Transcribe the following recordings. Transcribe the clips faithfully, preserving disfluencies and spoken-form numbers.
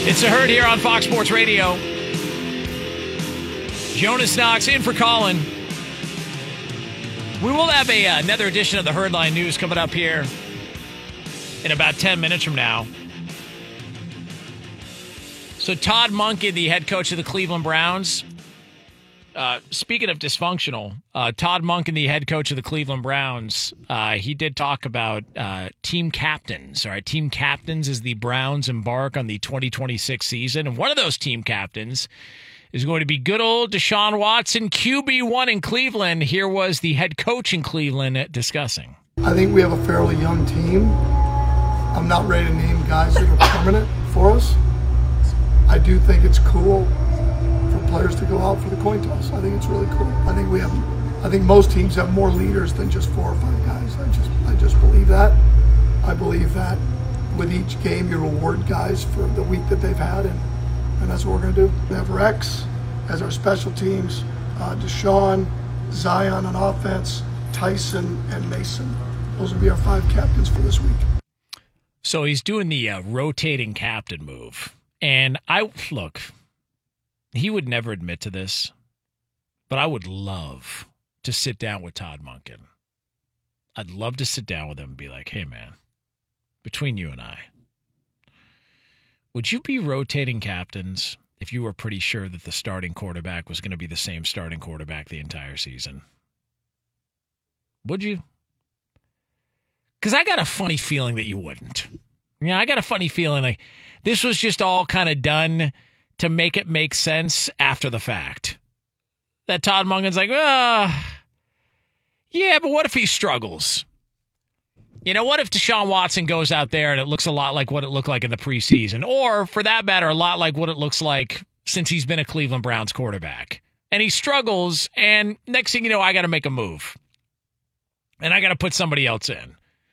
It's a herd here on Fox Sports Radio. Jonas Knox in for Colin. We will have a, uh, another edition of the Herdline News coming up here in about ten minutes from now. So Todd Monken, the head coach of the Cleveland Browns. Uh, speaking of dysfunctional, uh, Todd Monken, the head coach of the Cleveland Browns, uh, he did talk about uh, team captains. All right, team captains as the Browns embark on the twenty twenty-six season. And one of those team captains is going to be good old Deshaun Watson, Q B one in Cleveland. Here was the head coach in Cleveland discussing. I think we have a fairly young team. I'm not ready to name guys that are permanent for us. I do think it's cool for players to go out for the coin toss. I think it's really cool. I think we have, I think most teams have more leaders than just four or five guys. I just, I just believe that. I believe that with each game you reward guys for the week that they've had, and, and that's what we're going to do. We have Rex as our special teams, uh, Deshaun, Zion on offense, Tyson, and Mason. Those will be our five captains for this week. So he's doing the uh, rotating captain move. And I, look, he would never admit to this, but I would love to sit down with Todd Monken. I'd love to sit down with him and be like, hey, man, between you and I, would you be rotating captains if you were pretty sure that the starting quarterback was going to be the same starting quarterback the entire season? Would you? Because I got a funny feeling that you wouldn't. Yeah, I got a funny feeling like this was just all kind of done to make it make sense after the fact. That Todd Monken's like, ah, yeah, but what if he struggles? You know, what if Deshaun Watson goes out there and it looks a lot like what it looked like in the preseason? Or, for that matter, a lot like what it looks like since he's been a Cleveland Browns quarterback. And he struggles, and next thing you know, I got to make a move. And I got to put somebody else in.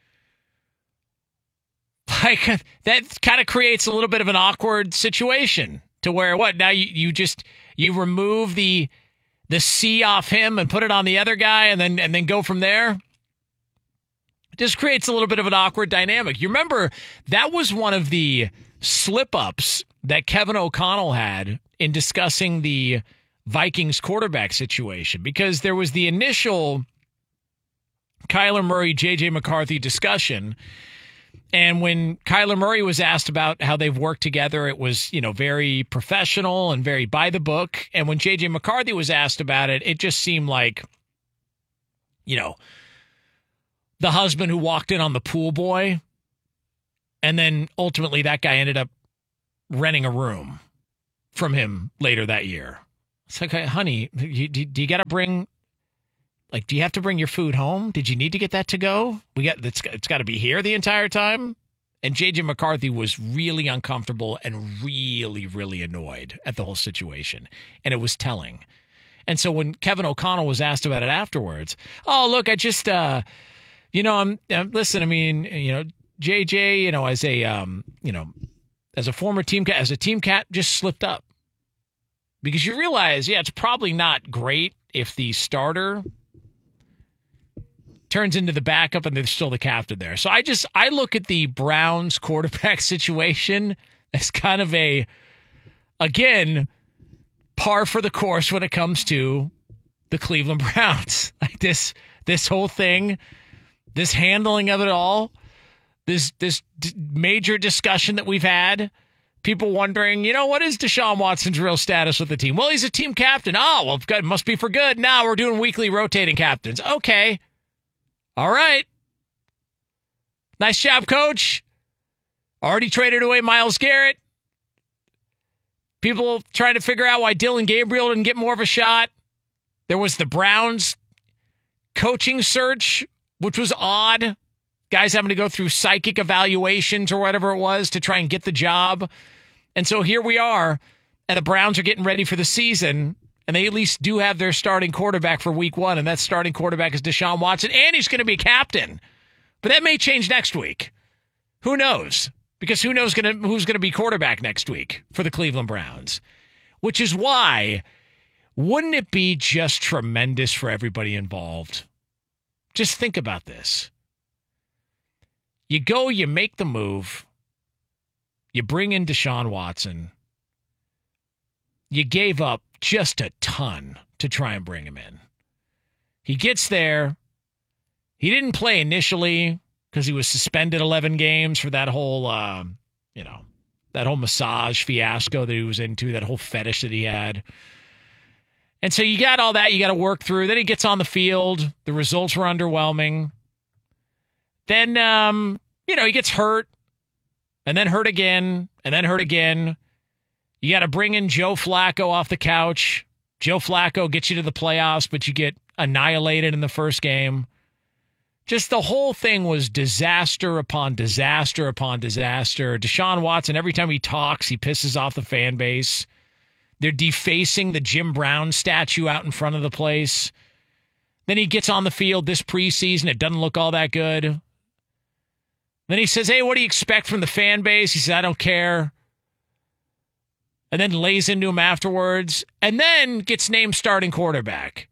Like, that kind of creates a little bit of an awkward situation to where, what, now you, you just, you remove the the C off him and put it on the other guy and then and then go from there? It just creates a little bit of an awkward dynamic. You remember, that was one of the slip-ups that Kevin O'Connell had in discussing the Vikings quarterback situation, because there was the initial Kyler Murray, J J McCarthy discussion. And when Kyler Murray was asked about how they've worked together, it was, you know, very professional and very by the book. And when J J McCarthy was asked about it, it just seemed like, you know, the husband who walked in on the pool boy. And then ultimately that guy ended up renting a room from him later that year. It's like, hey, honey, you, do, do you got to bring... Like, do you have to bring your food home? Did you need to get that to go? We got it's, it's got to be here the entire time. And J J McCarthy was really uncomfortable and really, really annoyed at the whole situation. And it was telling. And so when Kevin O'Connell was asked about it afterwards, oh, look, I just, uh, you know, I'm, I'm listen, I mean, you know, J J, you know, as a, um, you know, as a former team cat, as a team cat, just slipped up. Because you realize, yeah, it's probably not great if the starter turns into the backup and they're still the captain there. So I just, I look at the Browns quarterback situation as kind of a, again, par for the course when it comes to the Cleveland Browns. Like this, this whole thing, this handling of it all, this, this d- major discussion that we've had, people wondering, you know, what is Deshaun Watson's real status with the team? Well, he's a team captain. Oh, well, good, must be for good. Now we're doing weekly rotating captains. Okay. All right. Nice job, coach. Already traded away Myles Garrett. People trying to figure out why Dylan Gabriel didn't get more of a shot. There was the Browns coaching search, which was odd. Guys having to go through psychic evaluations or whatever it was to try and get the job. And so here we are, and the Browns are getting ready for the season. And they at least do have their starting quarterback for week one, and that starting quarterback is Deshaun Watson, and he's going to be captain. But that may change next week. Who knows? Because who knows gonna, who's going to be quarterback next week for the Cleveland Browns? Which is why, wouldn't it be just tremendous for everybody involved? Just think about this. You go, you make the move. You bring in Deshaun Watson. You gave up just a ton to try and bring him in. He gets there. He didn't play initially because he was suspended eleven games for that whole, uh, you know, that whole massage fiasco that he was into, that whole fetish that he had. And so you got all that you got to work through. Then he gets on the field. The results were underwhelming. Then, um, you know, he gets hurt, and then hurt again, and then hurt again. You got to bring in Joe Flacco off the couch. Joe Flacco gets you to the playoffs, but you get annihilated in the first game. Just the whole thing was disaster upon disaster upon disaster. Deshaun Watson, every time he talks, he pisses off the fan base. They're defacing the Jim Brown statue out in front of the place. Then he gets on the field this preseason. It doesn't look all that good. Then he says, hey, what do you expect from the fan base? He says, I don't care. And then lays into him afterwards. And then gets named starting quarterback.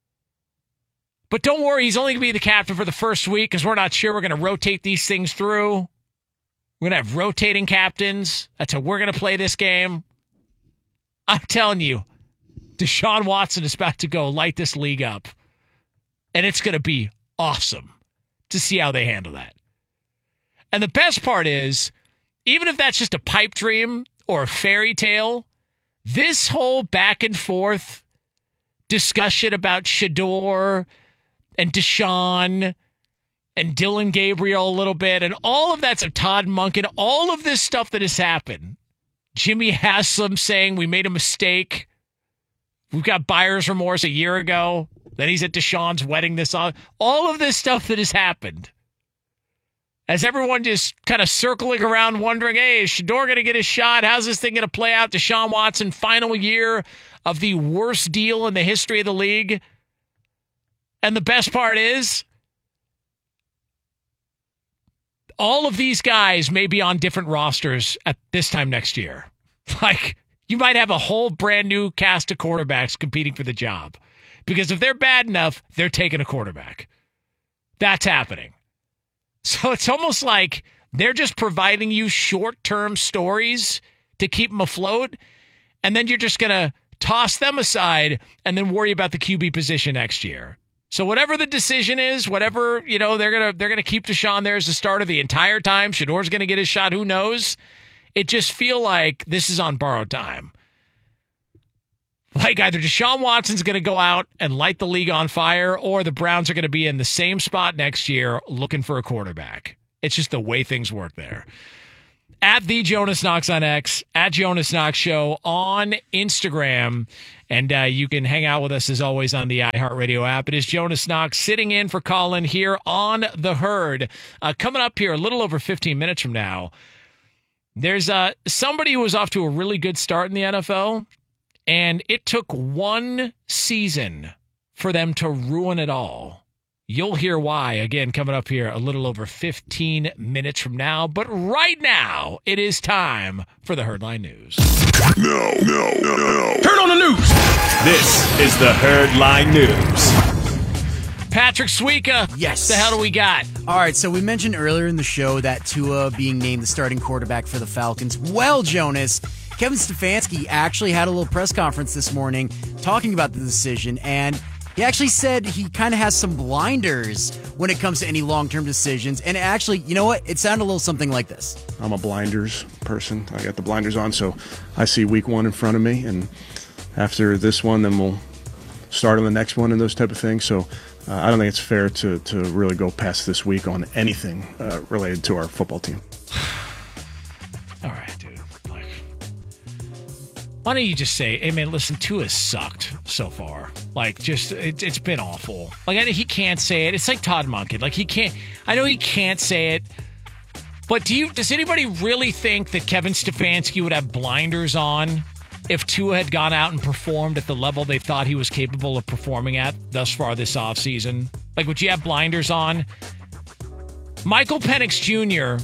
But don't worry, he's only going to be the captain for the first week because we're not sure. We're going to rotate these things through. We're going to have rotating captains. That's how we're going to play this game. I'm telling you, Deshaun Watson is about to go light this league up. And it's going to be awesome to see how they handle that. And the best part is, even if that's just a pipe dream or a fairy tale, this whole back and forth discussion about Shedeur and Deshaun and Dylan Gabriel a little bit, and all of that's a Todd Monken, all of this stuff that has happened. Jimmy Haslam saying we made a mistake. We've got buyer's remorse a year ago. Then he's at Deshaun's wedding this on. All of this stuff that has happened. As everyone just kind of circling around wondering, hey, is Shedeur going to get his shot? How's this thing going to play out? Deshaun Watson, final year of the worst deal in the history of the league. And the best part is, all of these guys may be on different rosters at this time next year. Like, you might have a whole brand new cast of quarterbacks competing for the job. Because if they're bad enough, they're taking a quarterback. That's happening. So it's almost like they're just providing you short-term stories to keep them afloat, and then you're just going to toss them aside and then worry about the Q B position next year. So whatever the decision is, whatever, you know, they're going to they're going to keep Deshaun there as the starter the entire time. Shedeur's going to get his shot, who knows? It just feel like this is on borrowed time. Like either Deshaun Watson's going to go out and light the league on fire, or the Browns are going to be in the same spot next year looking for a quarterback. It's just the way things work there. At the Jonas Knox on X, at Jonas Knox Show on Instagram, and uh, you can hang out with us as always on the iHeartRadio app. It is Jonas Knox sitting in for Colin here on The Herd. Uh, coming up here a little over fifteen minutes from now, there's uh, somebody who was off to a really good start in the N F L. And it took one season for them to ruin it all. You'll hear why, again, coming up here a little over fifteen minutes from now. But right now, it is time for the Herdline News. No, no, no, no. Turn on the news. This is the Herdline News. Patrick Suika. Yes. What the hell do we got? All right, so we mentioned earlier in the show that Tua being named the starting quarterback for the Falcons. Well, Jonas, Kevin Stefanski actually had a little press conference this morning talking about the decision, and he actually said he kind of has some blinders when it comes to any long-term decisions. And actually, you know what? It sounded a little something like this. I'm a blinders person. I got the blinders on, so I see week one in front of me, and after this one, then we'll start on the next one and those type of things. So uh, I don't think it's fair to, to really go past this week on anything uh, related to our football team. All right, dude. Like, why don't you just say, hey, man, listen, Tua sucked so far. Like, just, it, it's been awful. Like, I, he can't say it. It's like Todd Monken. Like, he can't, I know he can't say it, but do you, does anybody really think that Kevin Stefanski would have blinders on if Tua had gone out and performed at the level they thought he was capable of performing at thus far this offseason? Like, would you have blinders on? Michael Penix Junior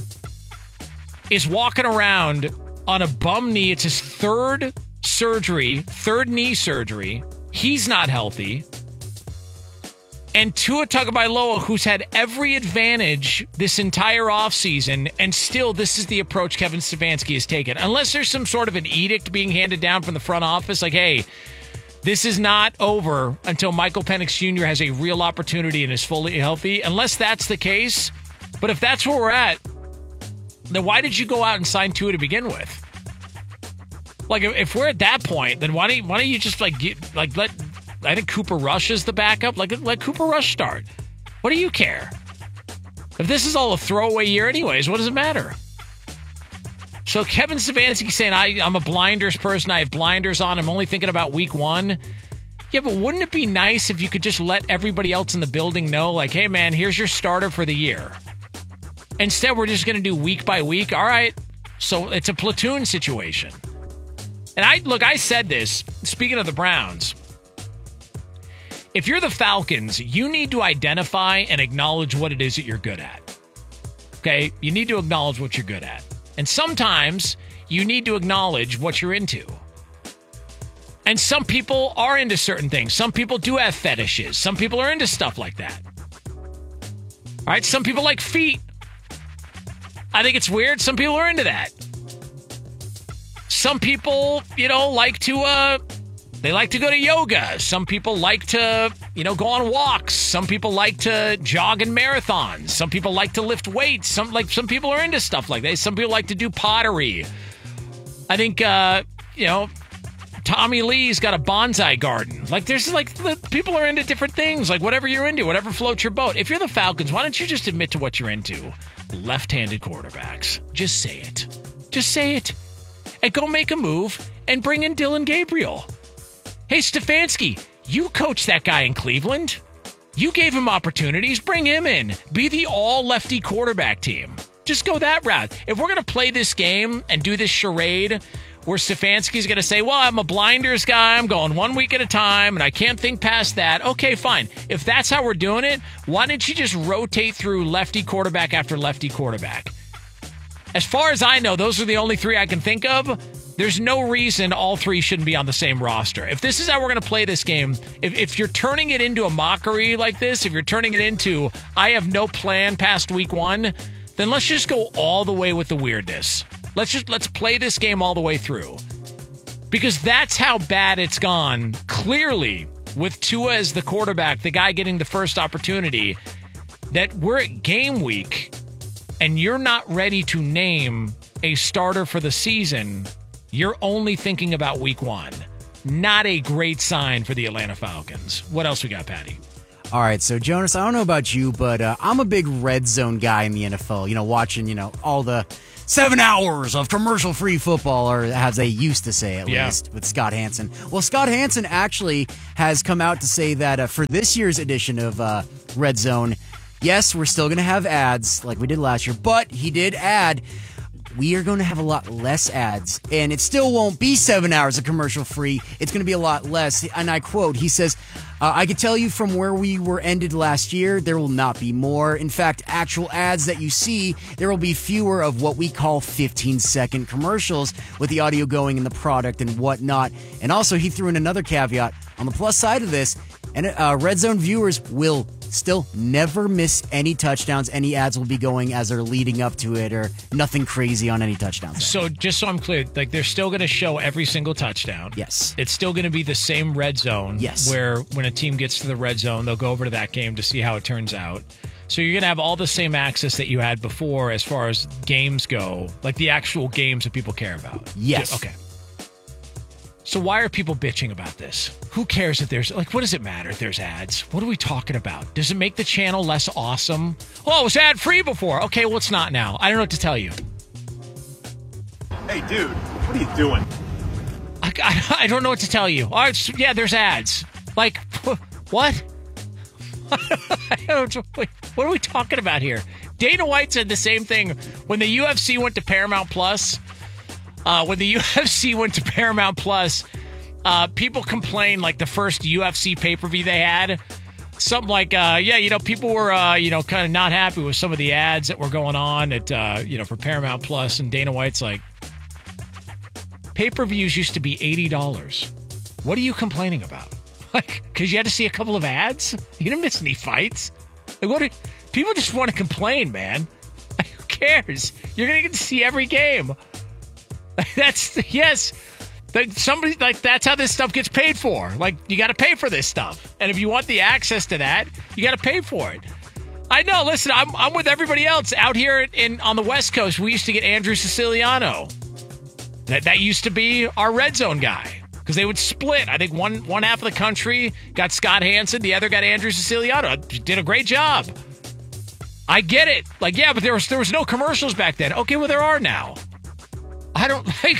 is walking around on a bum knee. It's his third surgery, third knee surgery. He's not healthy. and Tua Tagovailoa, who's had every advantage this entire offseason, and still this is the approach Kevin Stefanski has taken. Unless there's some sort of an edict being handed down from the front office, like, hey, this is not over until Michael Penix Junior has a real opportunity and is fully healthy. Unless that's the case, but if that's where we're at, then why did you go out and sign Tua to begin with? Like, if we're at that point, then why don't you, why don't you just like get, like let I think Cooper Rush is the backup. Like, let Cooper Rush start. What do you care? If this is all a throwaway year anyways, what does it matter? So Kevin Stefanski saying, I, I'm a blinders person. I have blinders on. I'm only thinking about week one. Yeah, but wouldn't it be nice if you could just let everybody else in the building know, like, hey, man, here's your starter for the year. Instead, we're just going to do week by week. All right. So it's a platoon situation. And I look, I said this, speaking of the Browns. If you're the Falcons, you need to identify and acknowledge what it is that you're good at. Okay? You need to acknowledge what you're good at. And sometimes you need to acknowledge what you're into. And some people are into certain things. Some people do have fetishes. Some people are into stuff like that. All right? Some people like feet. I think it's weird. Some people are into that. Some people, you know, like to, uh, they like to go to yoga. Some people like to, you know, go on walks. Some people like to jog in marathons. Some people like to lift weights. Some like some people are into stuff like that. Some people like to do pottery. I think, uh, you know, Tommy Lee's got a bonsai garden. Like, there's like, people are into different things. Like, whatever you're into, whatever floats your boat. If you're the Falcons, why don't you just admit to what you're into? Left-handed quarterbacks. Just say it. Just say it. And go make a move and bring in Dylan Gabriel. Hey, Stefanski, you coached that guy in Cleveland. You gave him opportunities. Bring him in. Be the all-lefty quarterback team. Just go that route. If we're going to play this game and do this charade where Stefanski's going to say, well, I'm a blinders guy, I'm going one week at a time, and I can't think past that, okay, fine. If that's how we're doing it, why don't you just rotate through lefty quarterback after lefty quarterback? As far as I know, those are the only three I can think of. There's no reason all three shouldn't be on the same roster. If this is how we're going to play this game, if, if you're turning it into a mockery like this, if you're turning it into, I have no plan past week one, then let's just go all the way with the weirdness. Let's just, let's play this game all the way through. Because that's how bad it's gone, clearly, with Tua as the quarterback, the guy getting the first opportunity, that we're at game week, and you're not ready to name a starter for the season. You're only thinking about week one. Not a great sign for the Atlanta Falcons. What else we got, Patty? All right, so Jonas, I don't know about you, but uh, I'm a big red zone guy in the N F L. You know, watching, you know, all the seven hours of commercial-free football, or as they used to say at yeah. least, with Scott Hanson. Well, Scott Hanson actually has come out to say that uh, for this year's edition of uh, Red Zone, yes, we're still going to have ads like we did last year, but he did add, we are going to have a lot less ads, and it still won't be seven hours of commercial-free. It's going to be a lot less, and I quote, he says, Uh, I can tell you from where we were ended last year, there will not be more. In fact, actual ads that you see, there will be fewer of what we call fifteen-second commercials with the audio going in the product and whatnot. And also, he threw in another caveat. On the plus side of this, and uh, Red Zone viewers will still never miss any touchdowns. Any ads will be going as they're leading up to it, or nothing crazy on any touchdowns. So just so I'm clear, like they're still going to show every single touchdown. Yes. It's still going to be the same red zone. Yes. Where when a team gets to the red zone, they'll go over to that game to see how it turns out. So you're going to have all the same access that you had before as far as games go, like the actual games that people care about. Yes. Okay. So why are people bitching about this? Who cares if there's, like, what does it matter if there's ads? What are we talking about? Does it make the channel less awesome? Oh, it was ad-free before. Okay, well, it's not now. I don't know what to tell you. Hey, dude, what are you doing? I, I, I don't know what to tell you. All right, so, yeah, there's ads. Like, what? I don't, what are we talking about here? Dana White said the same thing when the U F C went to Paramount Plus. Uh, when the U F C went to Paramount Plus, uh, people complained, like the first U F C pay-per-view they had, something like, uh, yeah, you know, people were, uh, you know, kind of not happy with some of the ads that were going on at, uh, you know, for Paramount Plus, and Dana White's like, pay-per-views used to be eighty dollars. What are you complaining about? Like, because you had to see a couple of ads? You didn't miss any fights. Like, what? Are, people just want to complain, man. Like, who cares? You're going to get to see every game. That's, yes. Like, somebody, like, that's how this stuff gets paid for. Like, you got to pay for this stuff. And if you want the access to that, you got to pay for it. I know, listen, I'm, I'm with everybody else. Out here in on the West Coast, we used to get Andrew Siciliano. That, that used to be our red zone guy. Because they would split. I think one one half of the country got Scott Hansen, the other got Andrew Siciliano. Did a great job. I get it. Like, yeah, but there was there was no commercials back then. Okay, well, there are now. I don't like.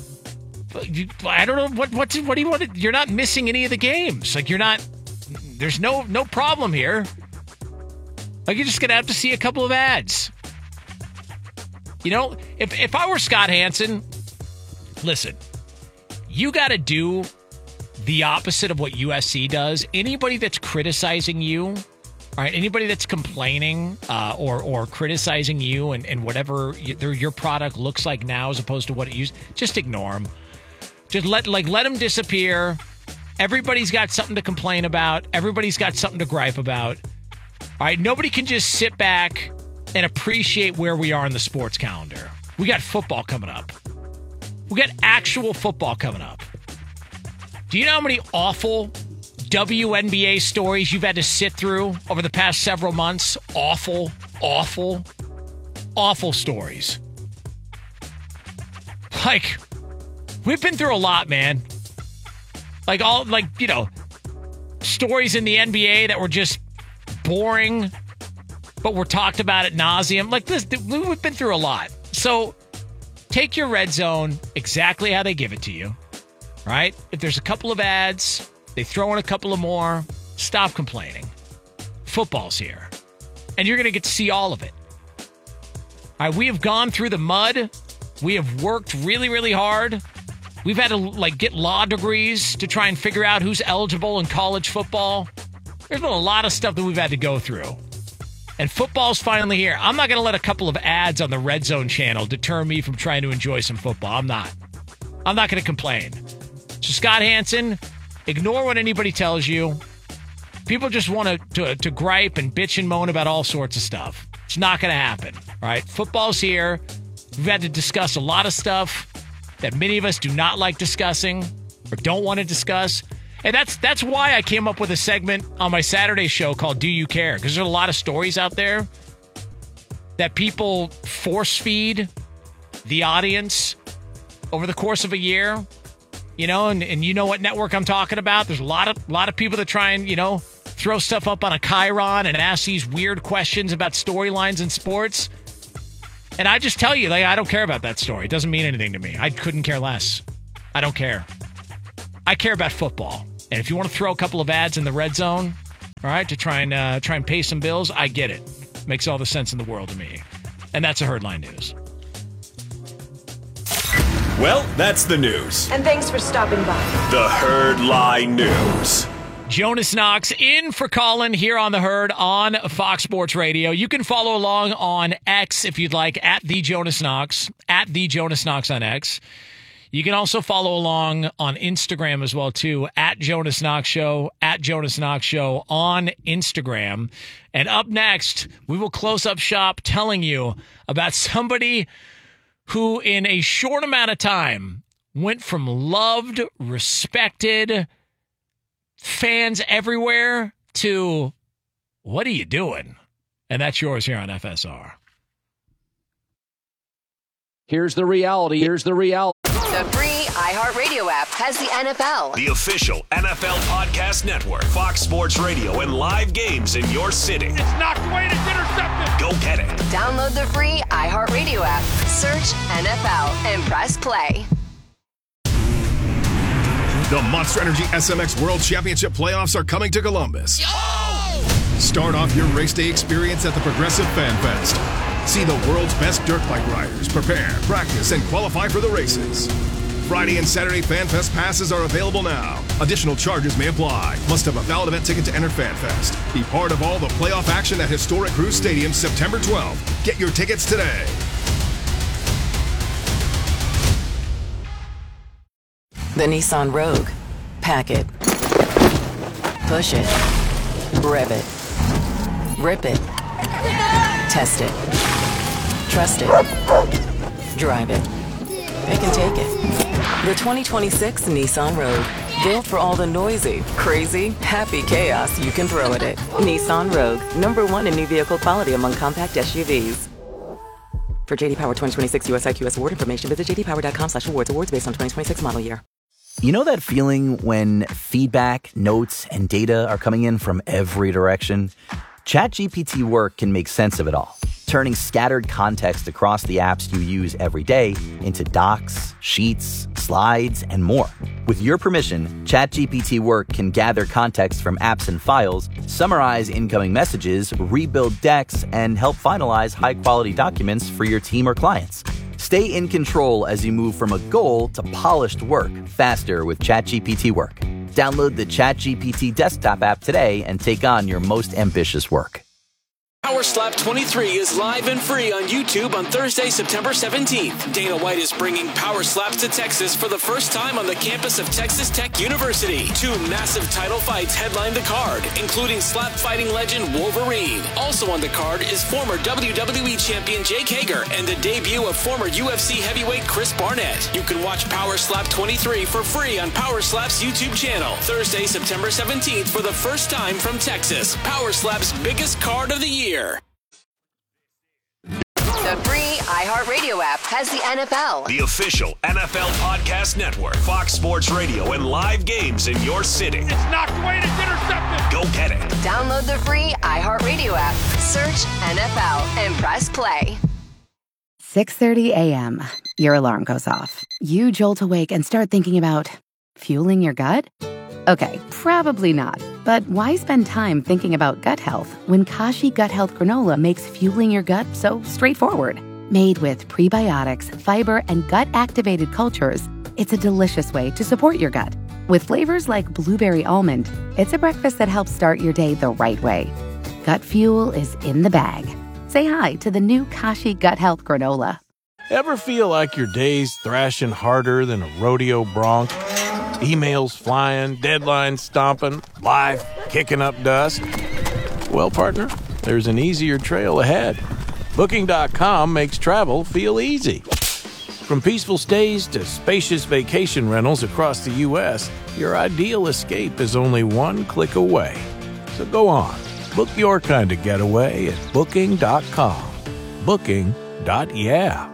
I don't know what what what do you want to, you're not missing any of the games. Like, you're not. There's no no problem here. Like, you're just gonna have to see a couple of ads. You know, if if I were Scott Hansen, listen. You got to do the opposite of what U S C does. Anybody that's criticizing you, all right, anybody that's complaining uh, or or criticizing you and, and whatever your, your product looks like now as opposed to what it used, just ignore them. Just let like let them disappear. Everybody's got something to complain about. Everybody's got something to gripe about. All right, nobody can just sit back and appreciate where we are in the sports calendar. We got football coming up. We got actual football coming up. Do you know how many awful W N B A stories you've had to sit through over the past several months? Awful, awful, awful stories. Like, we've been through a lot, man. Like, all, like, you know, stories in the N B A that were just boring, but were talked about ad nauseum. Like, this, we've been through a lot. So, take your red zone exactly how they give it to you, right? If there's a couple of ads, they throw in a couple of more, stop complaining. Football's here. And you're going to get to see all of it. All right, we have gone through the mud. We have worked really, really hard. We've had to, like, get law degrees to try and figure out who's eligible in college football. There's been a lot of stuff that we've had to go through. And football's finally here. I'm not going to let a couple of ads on the Red Zone channel deter me from trying to enjoy some football. I'm not. I'm not going to complain. So, Scott Hansen, ignore what anybody tells you. People just want to, to, to gripe and bitch and moan about all sorts of stuff. It's not going to happen. All right? Football's here. We've had to discuss a lot of stuff that many of us do not like discussing or don't want to discuss. And that's that's why I came up with a segment on my Saturday show called Do You Care? Because there's a lot of stories out there that people force feed the audience over the course of a year. You know, and, and you know what network I'm talking about. There's a lot of lot of people that try and, you know, throw stuff up on a chyron and ask these weird questions about storylines in sports. And I just tell you, like, I don't care about that story. It doesn't mean anything to me. I couldn't care less. I don't care. I care about football. And if you want to throw a couple of ads in the red zone, all right, to try and uh, try and pay some bills, I get it. Makes all the sense in the world to me. And that's a Herdline News. Well, that's the news. And thanks for stopping by. The Herdline News. Jonas Knox in for Colin here on The Herd on Fox Sports Radio. You can follow along on X if you'd like, at The Jonas Knox, at The Jonas Knox on X. You can also follow along on Instagram as well, too, at Jonas Knox Show, at Jonas Knox Show on Instagram. And up next, we will close up shop telling you about somebody who in a short amount of time went from loved, respected, fans everywhere to, what are you doing? And that's yours here on F S R. Here's the reality. Here's the reality. The free iHeartRadio app has the N F L. The official N F L podcast network, Fox Sports Radio, and live games in your city. It's knocked away and it's intercepted. Go get it. Download the free iHeartRadio app. Search N F L and press play. The Monster Energy S M X World Championship playoffs are coming to Columbus. Yo! Start off your race day experience at the Progressive Fan Fest. See the world's best dirt bike riders prepare, practice, and qualify for the races. Friday and Saturday Fan Fest passes are available now. Additional charges may apply. Must have a valid event ticket to enter Fan Fest. Be part of all the playoff action at historic Cruise Stadium September twelfth. Get your tickets today. The Nissan Rogue. Pack it. Push it. Rev it. Rip it. Test it. Trust it. Drive it. Pick and take it. The twenty twenty-six Nissan Rogue. Built for all the noisy, crazy, happy chaos you can throw at it. Nissan Rogue. Number one in new vehicle quality among compact S U Vs. For J D Power twenty twenty-six U S I Q S award information, visit j d power dot com slash awards. Awards based on twenty twenty-six model year. You know that feeling when feedback, notes, and data are coming in from every direction? ChatGPT Work can make sense of it all, turning scattered context across the apps you use every day into docs, sheets, slides, and more. With your permission, ChatGPT Work can gather context from apps and files, summarize incoming messages, rebuild decks, and help finalize high-quality documents for your team or clients. Stay in control as you move from a goal to polished work faster with ChatGPT Work. Download the ChatGPT desktop app today and take on your most ambitious work. Power Slap twenty-three is live and free on YouTube on Thursday, September seventeenth. Dana White is bringing Power Slaps to Texas for the first time on the campus of Texas Tech University. Two massive title fights headline the card, including slap fighting legend Wolverine. Also on the card is former W W E champion Jake Hager and the debut of former U F C heavyweight Chris Barnett. You can watch Power Slap twenty-three for free on Power Slap's YouTube channel. Thursday, September seventeenth for the first time from Texas. Power Slap's biggest card of the year. The free iHeartRadio app has the N F L. The official N F L Podcast Network, Fox Sports Radio, and live games in your city. It's knocked away and it's intercepted. Go get it. Download the free iHeartRadio app. Search N F L and press play. six thirty a.m. Your alarm goes off. You jolt awake and start thinking about fueling your gut? Okay, probably not. But why spend time thinking about gut health when Kashi Gut Health Granola makes fueling your gut so straightforward? Made with prebiotics, fiber, and gut-activated cultures, it's a delicious way to support your gut. With flavors like blueberry almond, it's a breakfast that helps start your day the right way. Gut fuel is in the bag. Say hi to the new Kashi Gut Health Granola. Ever feel like your day's thrashing harder than a rodeo bronc? Emails flying, deadlines stomping, life kicking up dust? Well, partner, there's an easier trail ahead. Booking dot com makes travel feel easy. From peaceful stays to spacious vacation rentals across the U S, your ideal escape is only one click away. So go on, book your kind of getaway at Booking dot com. Booking. Yeah.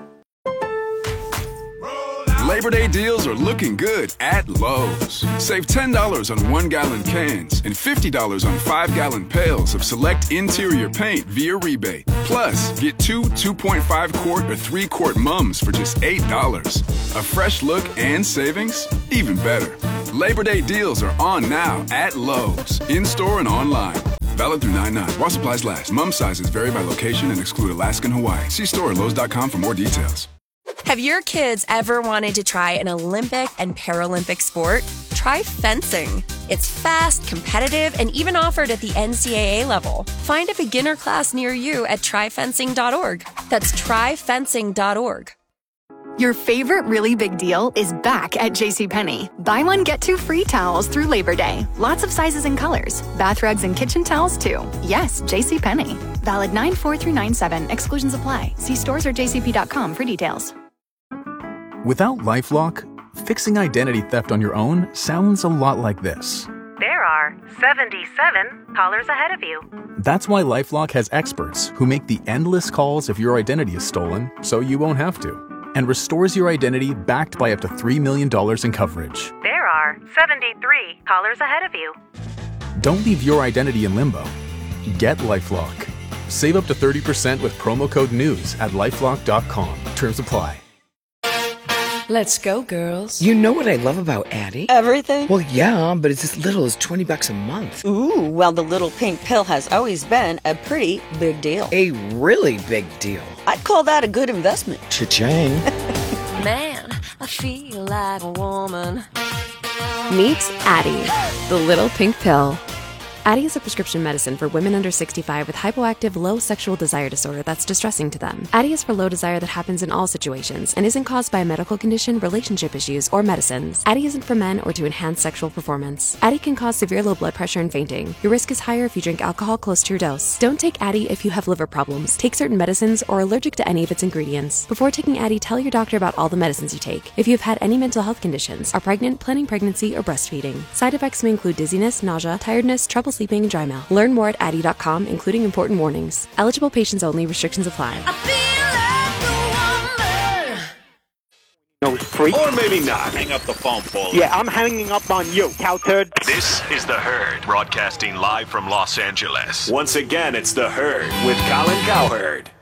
Labor Day deals are looking good at Lowe's. Save ten dollars on one-gallon cans and fifty dollars on five-gallon pails of select interior paint via rebate. Plus, get two two point five quart or three quart mums for just eight dollars. A fresh look and savings? Even better. Labor Day deals are on now at Lowe's, in-store and online. Valid through nine nine. While supplies last. Mum sizes vary by location and exclude Alaska and Hawaii. See store at lowes dot com for more details. Have your kids ever wanted to try an Olympic and Paralympic sport? Try fencing. It's fast, competitive, and even offered at the N C double A level. Find a beginner class near you at try fencing dot org. That's try fencing dot org. Your favorite really big deal is back at JCPenney. Buy one, get two free towels through Labor Day. Lots of sizes and colors. Bath rugs and kitchen towels, too. Yes, JCPenney. Valid nine four through nine seven. Exclusions apply. See stores or j c p dot com for details. Without LifeLock, fixing identity theft on your own sounds a lot like this. There are seventy-seven callers ahead of you. That's why LifeLock has experts who make the endless calls if your identity is stolen, so you won't have to, and restores your identity backed by up to three million dollars in coverage. There are seventy-three callers ahead of you. Don't leave your identity in limbo. Get LifeLock. Save up to thirty percent with promo code NEWS at lifelock dot com. Terms apply. Let's go, girls. You know what I love about Addie? Everything? Well, yeah, but it's as little as twenty bucks a month. Ooh, well, the little pink pill has always been a pretty big deal. A really big deal. I'd call that a good investment. Cha-ching. Man, I feel like a woman. Meet Addie, the little pink pill. Addyi is a prescription medicine for women under sixty-five with hypoactive low sexual desire disorder that's distressing to them. Addyi is for low desire that happens in all situations and isn't caused by a medical condition, relationship issues, or medicines. Addyi isn't for men or to enhance sexual performance. Addyi can cause severe low blood pressure and fainting. Your risk is higher if you drink alcohol close to your dose. Don't take Addyi if you have liver problems, take certain medicines, or are allergic to any of its ingredients. Before taking Addyi, tell your doctor about all the medicines you take. If you have had any mental health conditions, are pregnant, planning pregnancy, or breastfeeding. Side effects may include dizziness, nausea, tiredness, trouble sleeping, and dry mouth. Learn more at addyi dot com, including important warnings. Eligible patients only. Restrictions apply. No, freak. Or maybe not. Hang up the phone, Paul. Yeah, I'm hanging up on you, cowturd. This is The Herd, broadcasting live from Los Angeles. Once again, it's The Herd with Colin Cowherd.